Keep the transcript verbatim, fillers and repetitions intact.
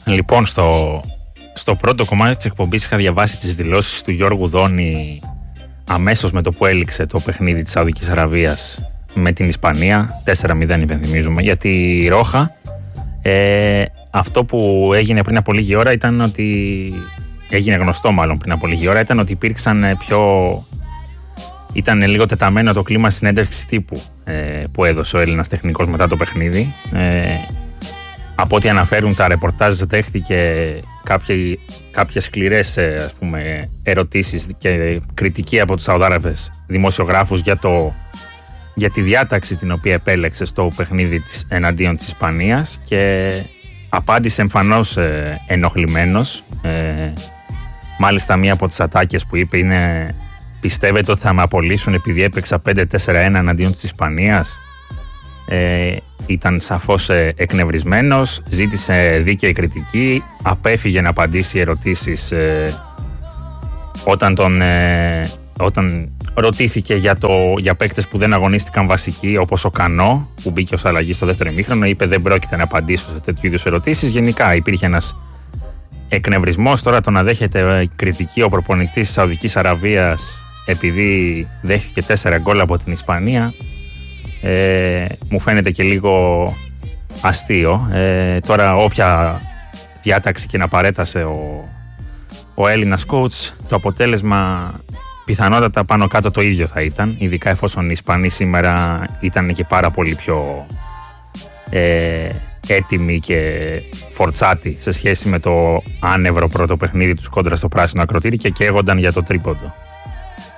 Λοιπόν, στο, στο πρώτο κομμάτι της εκπομπής είχα διαβάσει τις δηλώσεις του Γιώργου Δόνη αμέσως με το που έληξε το παιχνίδι της Σαουδικής Αραβίας με την Ισπανία. τέσσερα μηδέν υπενθυμίζουμε. Γιατί η Ρόχα, ε, αυτό που έγινε πριν από λίγη ώρα ήταν ότι. Έγινε γνωστό μάλλον πριν από λίγη ώρα, ήταν ότι υπήρξαν πιο. Ήταν λίγο τεταμένο το κλίμα συνέντευξη τύπου ε, που έδωσε ο Έλληνας τεχνικός μετά το παιχνίδι. Ε, από ό,τι αναφέρουν τα ρεπορτάζ, δέχτηκε κάποιες, κάποιες σκληρές ε, ας πούμε, ερωτήσεις και κριτική από τους Σαουδάραβες δημοσιογράφους για, το, για τη διάταξη την οποία επέλεξε στο παιχνίδι της εναντίον της Ισπανίας και απάντησε εμφανώς ε, ενοχλημένος. Ε, μάλιστα μία από τις ατάκες που είπε είναι «Πιστεύετε ότι θα με απολύσουν επειδή έπαιξα πέντε τέσσερα ένα εναντίον της Ισπανίας?» Ε, ήταν σαφώς ε, εκνευρισμένος, ζήτησε δίκαιη κριτική, απέφυγε να απαντήσει ερωτήσεις ε, όταν, τον, ε, όταν ρωτήθηκε για, το, για παίκτες που δεν αγωνίστηκαν βασικοί, όπως ο Κανό που μπήκε ως αλλαγή στο δεύτερο ημίχρονο. Είπε δεν πρόκειται να απαντήσω σε τέτοιου είδους ερωτήσεις. Γενικά υπήρχε ένας εκνευρισμός. Τώρα το να δέχεται κριτική ο προπονητής της Σαουδικής Αραβίας επειδή δέχτηκε τέσσερα γκολ από την Ισπανία, Ε, μου φαίνεται και λίγο αστείο. Ε, τώρα όποια διάταξη και να παρέτασε ο, ο Έλληνας coach, το αποτέλεσμα πιθανότατα πάνω κάτω το ίδιο θα ήταν, ειδικά εφόσον οι Ισπανοί σήμερα ήταν και πάρα πολύ πιο ε, έτοιμοι και φορτσάτοι σε σχέση με το άνευρο πρώτο παιχνίδι τους κόντρα στο πράσινο ακροτήρι και καίγονταν για το τρίποντο.